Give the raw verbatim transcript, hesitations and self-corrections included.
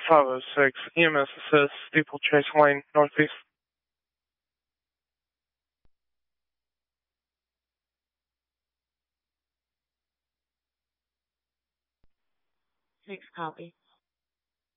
five oh six, E M S assist, Steeplechase Lane, northeast. Six copy.